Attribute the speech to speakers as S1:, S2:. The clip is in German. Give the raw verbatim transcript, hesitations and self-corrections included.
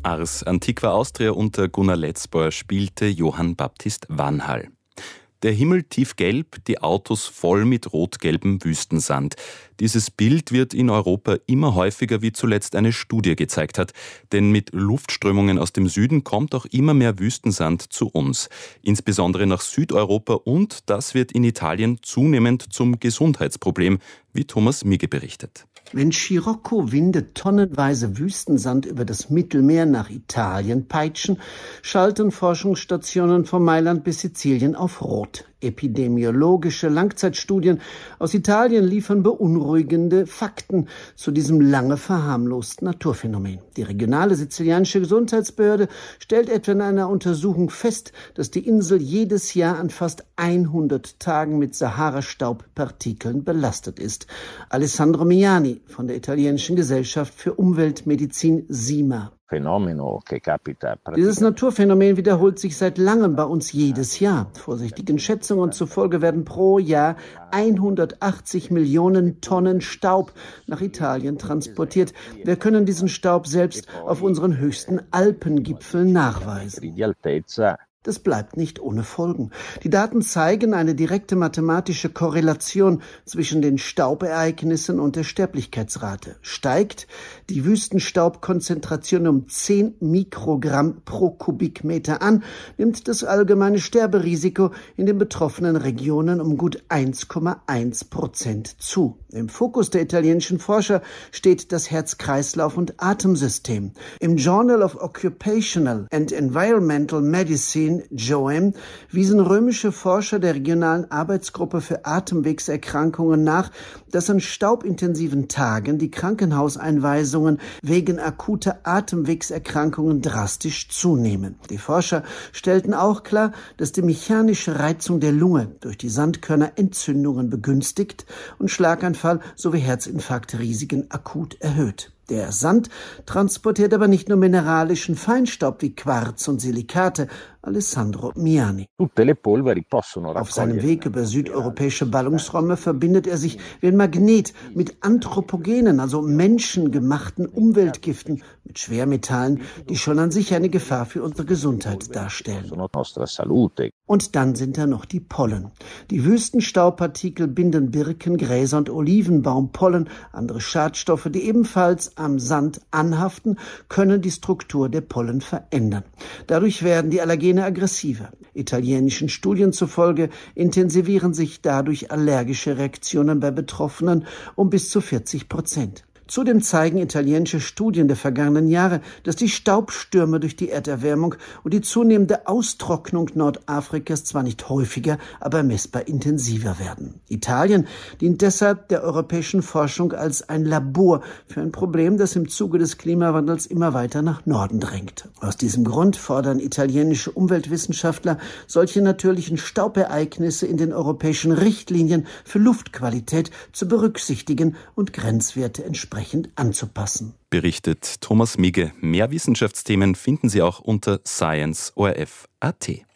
S1: Ars Antiqua Austria unter Gunnar Letzbauer spielte Johann Baptist Vanhall. Der Himmel tiefgelb, die Autos voll mit rot-gelbem Wüstensand. Dieses Bild wird in Europa immer häufiger, wie zuletzt eine Studie gezeigt hat. Denn mit Luftströmungen aus dem Süden kommt auch immer mehr Wüstensand zu uns. Insbesondere nach Südeuropa, und das wird in Italien zunehmend zum Gesundheitsproblem, wie Thomas Migge berichtet.
S2: Wenn Scirocco-Winde tonnenweise Wüstensand über das Mittelmeer nach Italien peitschen, schalten Forschungsstationen von Mailand bis Sizilien auf Rot. Epidemiologische Langzeitstudien aus Italien liefern beunruhigende Fakten zu diesem lange verharmlosten Naturphänomen. Die regionale sizilianische Gesundheitsbehörde stellt etwa in einer Untersuchung fest, dass die Insel jedes Jahr an fast hundert Tagen mit Sahara-Staubpartikeln belastet ist. Alessandro Miani von der italienischen Gesellschaft für Umweltmedizin SIMA. Dieses Naturphänomen wiederholt sich seit langem bei uns jedes Jahr. Vorsichtigen Schätzungen zufolge werden pro Jahr hundertachtzig Millionen Tonnen Staub nach Italien transportiert. Wir können diesen Staub selbst auf unseren höchsten Alpengipfeln nachweisen. Das bleibt nicht ohne Folgen. Die Daten zeigen eine direkte mathematische Korrelation zwischen den Staubereignissen und der Sterblichkeitsrate. Steigt die Wüstenstaubkonzentration um zehn Mikrogramm pro Kubikmeter an, nimmt das allgemeine Sterberisiko in den betroffenen Regionen um gut eins Komma eins Prozent zu. Im Fokus der italienischen Forscher steht das Herz-Kreislauf- und Atemsystem. Im Journal of Occupational and Environmental Medicine J O E M wiesen römische Forscher der regionalen Arbeitsgruppe für Atemwegserkrankungen nach, dass an staubintensiven Tagen die Krankenhauseinweisungen wegen akuter Atemwegserkrankungen drastisch zunehmen. Die Forscher stellten auch klar, dass die mechanische Reizung der Lunge durch die Sandkörner Entzündungen begünstigt und Schlaganfall sowie Herzinfarktrisiken akut erhöht. Der Sand transportiert aber nicht nur mineralischen Feinstaub wie Quarz und Silikate. Alessandro Miani. Auf seinem Weg über südeuropäische Ballungsräume verbindet er sich wie ein Magnet mit anthropogenen, also menschengemachten Umweltgiften, mit Schwermetallen, die schon an sich eine Gefahr für unsere Gesundheit darstellen. Und dann sind da noch die Pollen. Die Wüstenstaubpartikel binden Birken, Gräser und Olivenbaumpollen, andere Schadstoffe, die ebenfalls am Sand anhaften, können die Struktur der Pollen verändern. Dadurch werden die Allergene aggressiver. Italienischen Studien zufolge intensivieren sich dadurch allergische Reaktionen bei Betroffenen um bis zu vierzig Prozent. Zudem zeigen italienische Studien der vergangenen Jahre, dass die Staubstürme durch die Erderwärmung und die zunehmende Austrocknung Nordafrikas zwar nicht häufiger, aber messbar intensiver werden. Italien dient deshalb der europäischen Forschung als ein Labor für ein Problem, das im Zuge des Klimawandels immer weiter nach Norden drängt. Aus diesem Grund fordern italienische Umweltwissenschaftler, solche natürlichen Staubereignisse in den europäischen Richtlinien für Luftqualität zu berücksichtigen und Grenzwerte entsprechend anzupassen.
S1: Berichtet Thomas Migge. Mehr Wissenschaftsthemen finden Sie auch unter science punkt o r f punkt a t.